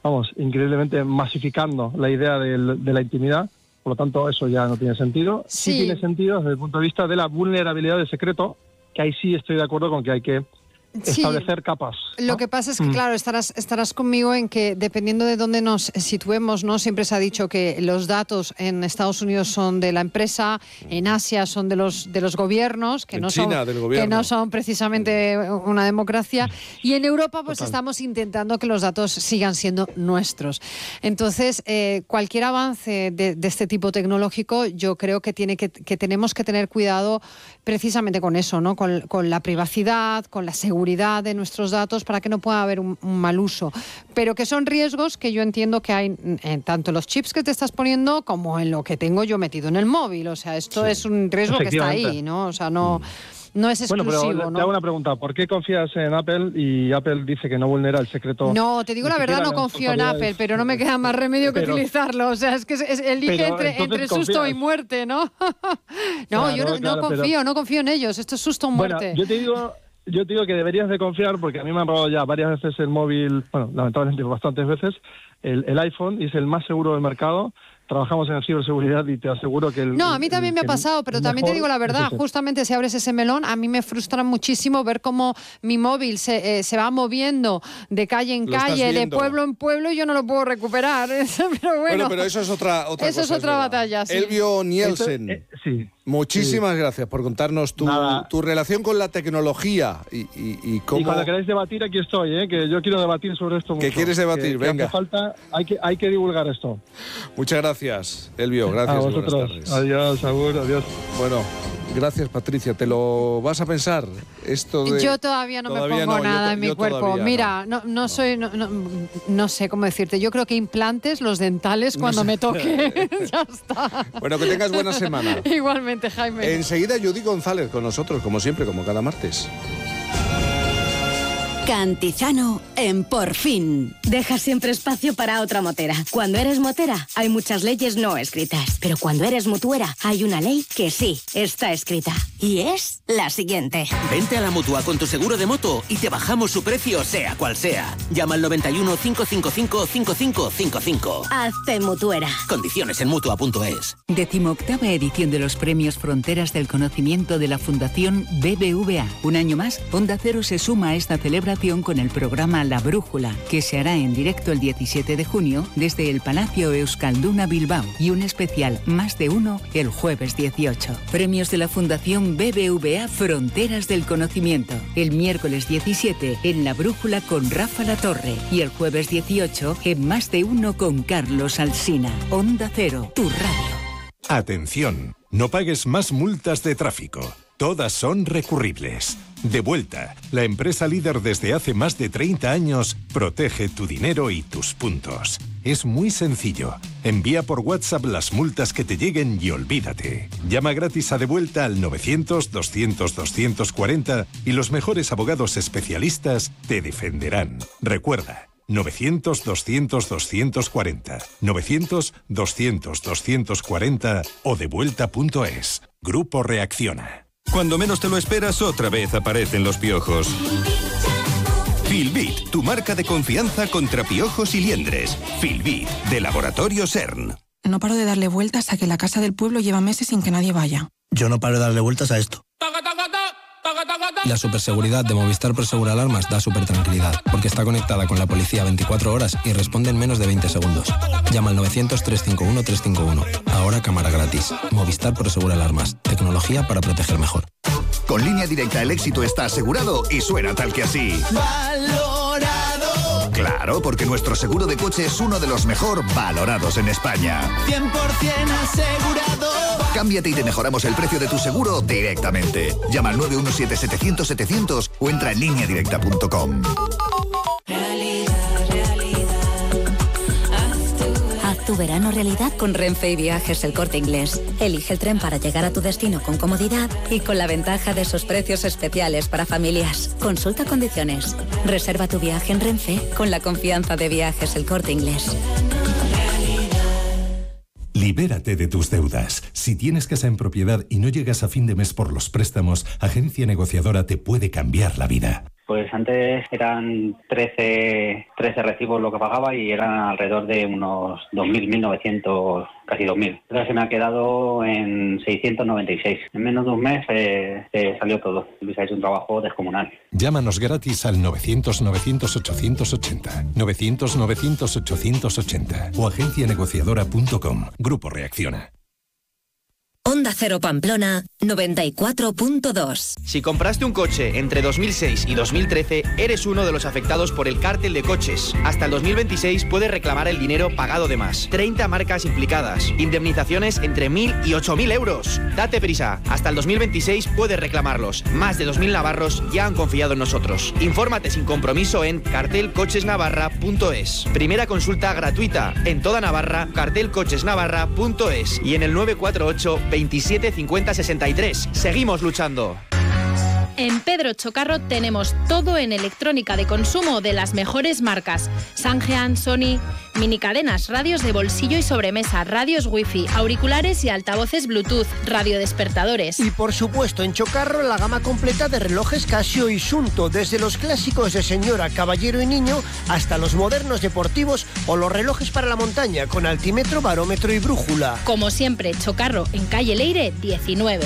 increíblemente masificando la idea de la intimidad. Por lo tanto, eso ya no tiene sentido. Sí tiene sentido desde el punto de vista de la vulnerabilidad del secreto, que ahí sí estoy de acuerdo con que hay que establecer capas, ¿no? Lo que pasa es que, claro, estarás conmigo en que dependiendo de dónde nos situemos, ¿no? Siempre se ha dicho que los datos en Estados Unidos son de la empresa, en Asia son de los gobiernos, que no son precisamente una democracia, y en Europa pues estamos intentando que los datos sigan siendo nuestros. Entonces, cualquier avance de este tipo tecnológico, yo creo que tenemos que tener cuidado precisamente con eso, ¿no? Con la privacidad, con la seguridad de nuestros datos, para que no pueda haber un mal uso. Pero que son riesgos que yo entiendo que hay en tanto los chips que te estás poniendo como en lo que tengo yo metido en el móvil. O sea, esto es un riesgo que está ahí, ¿no? O sea, no es exclusivo. Bueno, pero ¿no? te hago una pregunta. ¿Por qué confías en Apple y Apple dice que no vulnera el secreto? No, te digo la verdad, no confío en Apple, pero no me queda más remedio que utilizarlo. O sea, es que elige entre susto y muerte, ¿no? No, claro, yo no confío en ellos. Esto es susto o muerte. Bueno, yo te digo que deberías de confiar, porque a mí me han robado ya varias veces el móvil, bueno, lamentablemente bastantes veces, el iPhone, y es el más seguro del mercado. Trabajamos en ciberseguridad y te aseguro que a mí también me ha pasado, pero también te digo la verdad, justamente si abres ese melón, a mí me frustra muchísimo ver cómo mi móvil se va moviendo de calle en calle, de pueblo en pueblo, y yo no lo puedo recuperar. Pero bueno, eso es otra cosa. Eso es otra batalla, sí. Elvio Nielsen, muchísimas gracias por contarnos tu relación con la tecnología y cómo... Y cuando queráis debatir, aquí estoy, que yo quiero debatir sobre esto mucho. ¿Qué quieres debatir? Venga. Hace falta, hay que divulgar esto. Muchas gracias, Elvio. Gracias. A vosotros. Buenas tardes. Adiós, Agur, adiós. Bueno, gracias, Patricia. ¿Te lo vas a pensar? Yo todavía no me pongo nada en mi cuerpo. Mira, no sé cómo decirte. Yo creo que implantes, los dentales, cuando me toque. Ya está. Bueno, que tengas buena semana. Igualmente, Jaime. Enseguida Judy González con nosotros, como siempre, como cada martes. Cantizano en Por Fin. Deja siempre espacio para otra motera. Cuando eres motera, hay muchas leyes no escritas. Pero cuando eres mutuera, hay una ley que sí está escrita. Y es la siguiente. Vente a la Mutua con tu seguro de moto y te bajamos su precio, sea cual sea. Llama al 91 555 5555. Hazte mutuera. Condiciones en Mutua.es. 18ª edición de los Premios Fronteras del Conocimiento de la Fundación BBVA. Un año más, Onda Cero se suma a esta celebración con el programa La Brújula, que se hará en directo el 17 de junio desde el Palacio Euskalduna Bilbao, y un especial Más de Uno el jueves 18. Premios de la Fundación BBVA Fronteras del Conocimiento. El miércoles 17 en La Brújula con Rafa Latorre y el jueves 18 en Más de Uno con Carlos Alsina. Onda Cero, tu radio. Atención, no pagues más multas de tráfico. Todas son recurribles. Devuelta, la empresa líder desde hace más de 30 años, protege tu dinero y tus puntos. Es muy sencillo. Envía por WhatsApp las multas que te lleguen y olvídate. Llama gratis a Devuelta al 900-200-240 y los mejores abogados especialistas te defenderán. Recuerda, 900-200-240, 900-200-240 o devuelta.es. Grupo Reacciona. Cuando menos te lo esperas, otra vez aparecen los piojos. Filbit, tu marca de confianza contra piojos y liendres. Filbit, de Laboratorio CERN. No paro de darle vueltas a que la casa del pueblo lleva meses sin que nadie vaya. Yo no paro de darle vueltas a esto. La superseguridad de Movistar Prosegur Alarmas da súper tranquilidad, porque está conectada con la policía 24 horas y responde en menos de 20 segundos. Llama al 900-351-351. Ahora cámara gratis. Movistar Prosegur Alarmas. Tecnología para proteger mejor. Con Línea Directa el éxito está asegurado y suena tal que así. ¡Valorado! Claro, porque nuestro seguro de coche es uno de los mejor valorados en España. 100% asegurado. Cámbiate y te mejoramos el precio de tu seguro directamente. Llama al 917-700-700 o entra en lineadirecta.com. Haz tu verano realidad con Renfe y Viajes El Corte Inglés. Elige el tren para llegar a tu destino con comodidad y con la ventaja de esos precios especiales para familias. Consulta condiciones. Reserva tu viaje en Renfe con la confianza de Viajes El Corte Inglés. Libérate de tus deudas. Si tienes casa en propiedad y no llegas a fin de mes por los préstamos, Agencia Negociadora te puede cambiar la vida. Pues antes eran 13 recibos lo que pagaba y eran alrededor de unos 2.000, 1.900, casi 2.000. Ahora se me ha quedado en 696. En menos de un mes salió todo. Luis ha hecho un trabajo descomunal. Llámanos gratis al 900-900-880, 900-900-880 o agencianegociadora.com. Grupo Reacciona. Onda Cero Pamplona 94.2. Si compraste un coche entre 2006 y 2013, eres uno de los afectados por el cártel de coches. Hasta el 2026 puedes reclamar el dinero pagado de más. 30 marcas implicadas. Indemnizaciones entre 1.000 y 8.000 euros. Date prisa. Hasta el 2026 puedes reclamarlos. Más de 2.000 navarros ya han confiado en nosotros. Infórmate sin compromiso en cartelcochesnavarra.es. Primera consulta gratuita en toda Navarra, cartelcochesnavarra.es y en el 948 27 50 63. Seguimos luchando. En Pedro Chocarro tenemos todo en electrónica de consumo de las mejores marcas. Sangean, Sony, minicadenas, radios de bolsillo y sobremesa, radios wifi, auriculares y altavoces Bluetooth, radiodespertadores. Y por supuesto en Chocarro la gama completa de relojes Casio y Sunto, desde los clásicos de señora, caballero y niño hasta los modernos deportivos o los relojes para la montaña con altímetro, barómetro y brújula. Como siempre, Chocarro en calle Leire 19.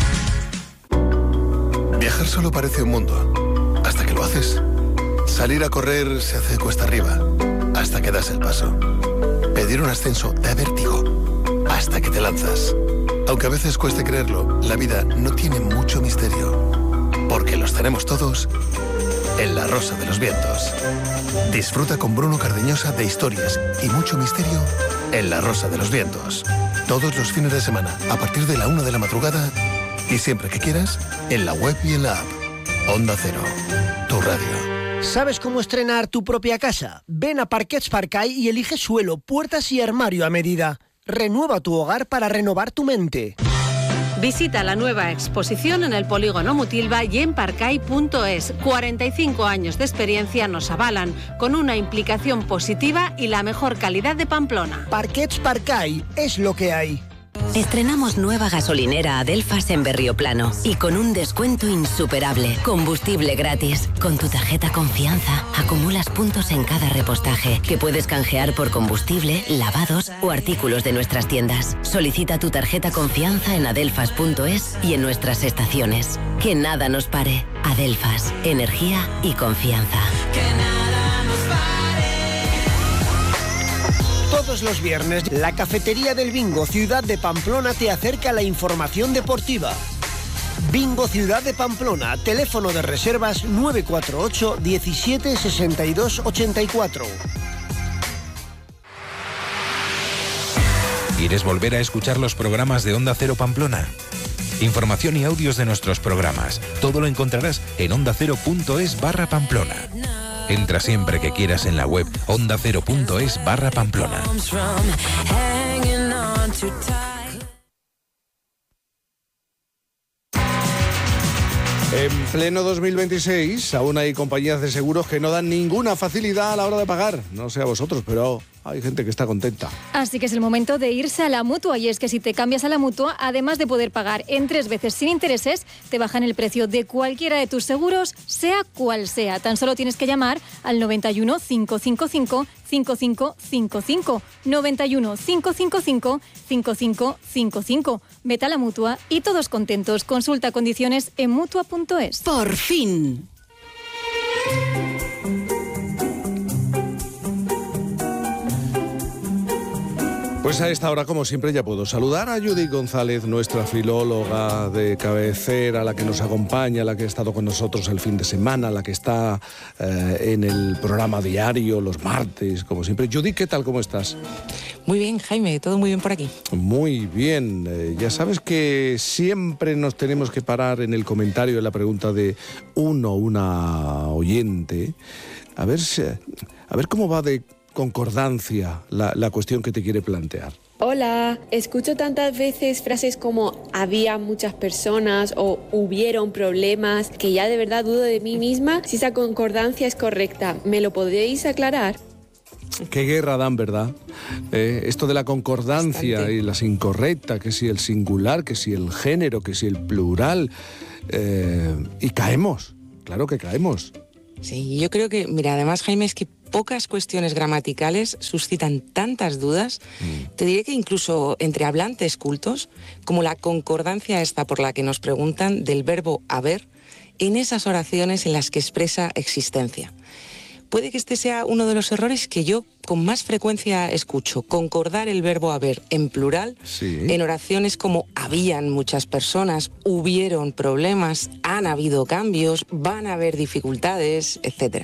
Viajar solo parece un mundo, hasta que lo haces. Salir a correr se hace cuesta arriba, hasta que das el paso. Pedir un ascenso da vértigo, hasta que te lanzas. Aunque a veces cueste creerlo, la vida no tiene mucho misterio, porque los tenemos todos en La Rosa de los Vientos. Disfruta con Bruno Cardeñosa de historias y mucho misterio en La Rosa de los Vientos. Todos los fines de semana, a partir de la 1 de la madrugada, y siempre que quieras, en la web y en la app. Onda Cero, tu radio. ¿Sabes cómo estrenar tu propia casa? Ven a Parquets Parcay y elige suelo, puertas y armario a medida. Renueva tu hogar para renovar tu mente. Visita la nueva exposición en el Polígono Mutilva y en parcay.es. 45 años de experiencia nos avalan, con una implicación positiva y la mejor calidad de Pamplona. Parquets Parcay es lo que hay. Estrenamos nueva gasolinera Adelfas en Berrioplano y con un descuento insuperable. Combustible gratis. Con tu tarjeta Confianza acumulas puntos en cada repostaje que puedes canjear por combustible, lavados o artículos de nuestras tiendas. Solicita tu tarjeta Confianza en adelfas.es y en nuestras estaciones. Que nada nos pare. Adelfas, energía y confianza. Todos los viernes, la Cafetería del Bingo Ciudad de Pamplona te acerca la información deportiva. Bingo Ciudad de Pamplona, teléfono de reservas 948 17 62 84. ¿Quieres volver a escuchar los programas de Onda Cero Pamplona? Información y audios de nuestros programas. Todo lo encontrarás en ondacero.es/Pamplona. Entra siempre que quieras en la web ondacero.es/Pamplona. En pleno 2026, aún hay compañías de seguros que no dan ninguna facilidad a la hora de pagar. No sé a vosotros, pero hay gente que está contenta. Así que es el momento de irse a la Mutua. Y es que si te cambias a la Mutua, además de poder pagar en 3 veces sin intereses, te bajan el precio de cualquiera de tus seguros, sea cual sea. Tan solo tienes que llamar al 91 555 5555. 91 555 5555. Vete a la Mutua y todos contentos. Consulta condiciones en Mutua.es. ¡Por fin! Pues a esta hora, como siempre, ya puedo saludar a Judith González, nuestra filóloga de cabecera, la que nos acompaña, la que ha estado con nosotros el fin de semana, la que está en el programa diario los martes, como siempre. Judith, ¿qué tal? ¿Cómo estás? Muy bien, Jaime, todo muy bien por aquí. Muy bien. Ya sabes que siempre nos tenemos que parar en el comentario de la pregunta de una oyente. A ver cómo va de concordancia la cuestión que te quiere plantear. Hola, escucho tantas veces frases como había muchas personas o hubieron problemas que ya de verdad dudo de mí misma si esa concordancia es correcta. ¿Me lo podréis aclarar? Qué guerra dan, ¿verdad? Esto de la concordancia bastante. Y las incorrectas, que si el singular, que si el género, que si el plural. Y caemos, claro que caemos. Sí, yo creo que, mira, además, Jaime, es que pocas cuestiones gramaticales suscitan tantas dudas. Te diré que incluso entre hablantes cultos, como la concordancia esta por la que nos preguntan del verbo haber en esas oraciones en las que expresa existencia. Puede que este sea uno de los errores que yo con más frecuencia escucho, concordar el verbo haber en plural, en oraciones como habían muchas personas, hubieron problemas, han habido cambios, van a haber dificultades, etc.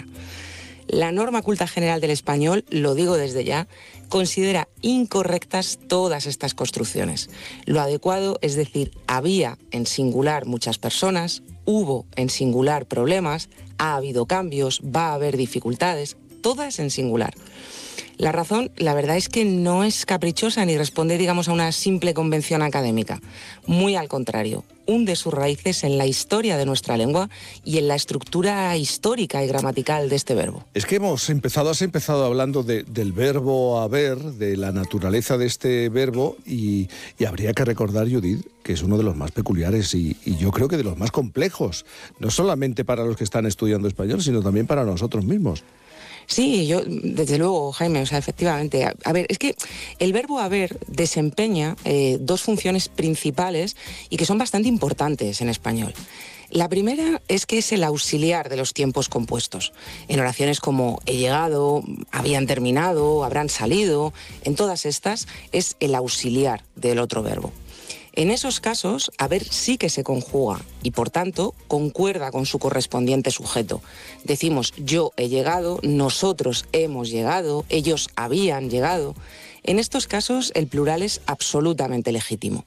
La norma culta general del español, lo digo desde ya, considera incorrectas todas estas construcciones. Lo adecuado es decir, había en singular muchas personas, hubo en singular problemas, ha habido cambios, va a haber dificultades, todas en singular. La razón, la verdad es que no es caprichosa ni responde, digamos, a una simple convención académica. Muy al contrario, hunde sus raíces en la historia de nuestra lengua y en la estructura histórica y gramatical de este verbo. Es que has empezado hablando del verbo haber, de la naturaleza de este verbo, y habría que recordar, Judith, que es uno de los más peculiares y yo creo que de los más complejos, no solamente para los que están estudiando español, sino también para nosotros mismos. Sí, yo, desde luego, Jaime, o sea, efectivamente. A ver, es que el verbo haber desempeña dos funciones principales y que son bastante importantes en español. La primera es que es el auxiliar de los tiempos compuestos. En oraciones como he llegado, habían terminado, habrán salido, en todas estas es el auxiliar del otro verbo. En esos casos, haber sí que se conjuga y, por tanto, concuerda con su correspondiente sujeto. Decimos yo he llegado, nosotros hemos llegado, ellos habían llegado. En estos casos, el plural es absolutamente legítimo.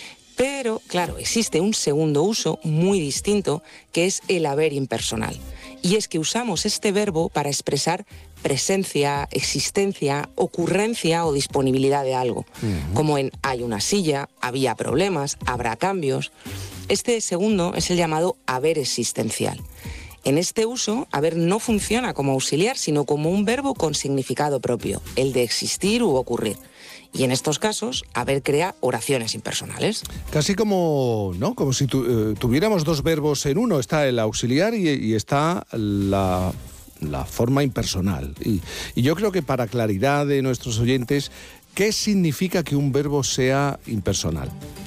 Pero, claro, existe un segundo uso muy distinto, que es el haber impersonal. Y es que usamos este verbo para expresar presencia, existencia, ocurrencia o disponibilidad de algo. Como en hay una silla, había problemas, habrá cambios. Este segundo es el llamado haber existencial. En este uso, haber no funciona como auxiliar, sino como un verbo con significado propio, el de existir u ocurrir. Y en estos casos, haber crea oraciones impersonales. Casi como, ¿no? Como si tuviéramos dos verbos en uno. Está el auxiliar y está la forma impersonal. Y yo creo que para claridad de nuestros oyentes, ¿qué significa que un verbo sea impersonal?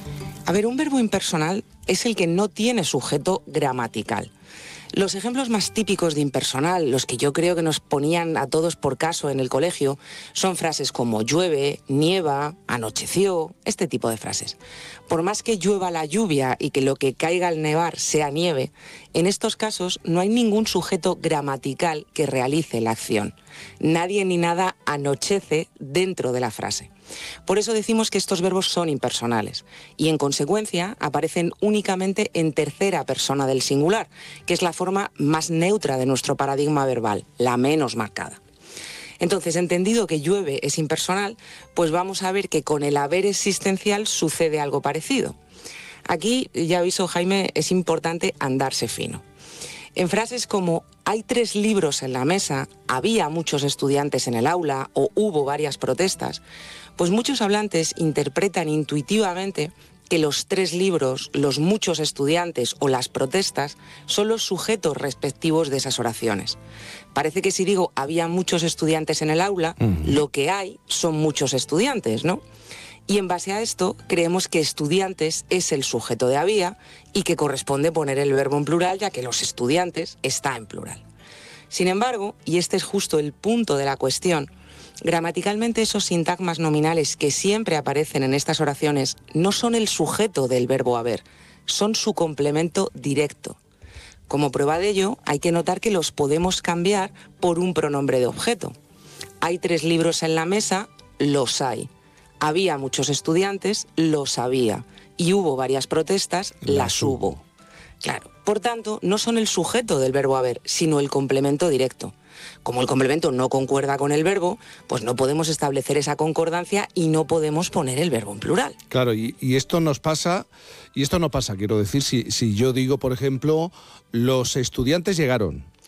A ver, un verbo impersonal es el que no tiene sujeto gramatical. Los ejemplos más típicos de impersonal, los que yo creo que nos ponían a todos por caso en el colegio, son frases como llueve, nieva, anocheció, este tipo de frases. Por más que llueva la lluvia y que lo que caiga al nevar sea nieve, en estos casos no hay ningún sujeto gramatical que realice la acción. Nadie ni nada anochece dentro de la frase. Por eso decimos que estos verbos son impersonales y, en consecuencia, aparecen únicamente en tercera persona del singular, que es la forma más neutra de nuestro paradigma verbal, la menos marcada. Entonces, entendido que llueve es impersonal, pues vamos a ver que con el haber existencial sucede algo parecido. Aquí, ya aviso, Jaime, es importante andarse fino. En frases como hay 3 libros en la mesa, había muchos estudiantes en el aula o hubo varias protestas, pues muchos hablantes interpretan intuitivamente que los 3 libros, los muchos estudiantes o las protestas son los sujetos respectivos de esas oraciones. Parece que si digo había muchos estudiantes en el aula, lo que hay son muchos estudiantes, ¿no? Y en base a esto creemos que estudiantes es el sujeto de había y que corresponde poner el verbo en plural, ya que los estudiantes está en plural. Sin embargo, y este es justo el punto de la cuestión, gramaticalmente esos sintagmas nominales que siempre aparecen en estas oraciones no son el sujeto del verbo haber, son su complemento directo. Como prueba de ello, hay que notar que los podemos cambiar por un pronombre de objeto. Hay 3 libros en la mesa, los hay. Había muchos estudiantes, los había. Y hubo varias protestas, las hubo. Claro, por tanto, no son el sujeto del verbo haber, sino el complemento directo. Como el complemento no concuerda con el verbo, pues no podemos establecer esa concordancia y no podemos poner el verbo en plural. Claro, y esto nos pasa, y esto no pasa, quiero decir, si yo digo, por ejemplo, los estudiantes llegaron.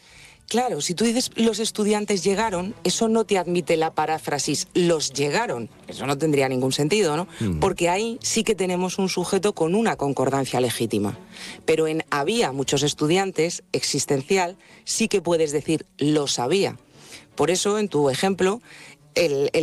Claro, si tú dices los estudiantes llegaron, eso no te admite la paráfrasis los llegaron. Eso no tendría ningún sentido, ¿no? Porque ahí sí que tenemos un sujeto con una concordancia legítima. Pero en había muchos estudiantes, existencial, sí que puedes decir los había. Por eso, en tu ejemplo, el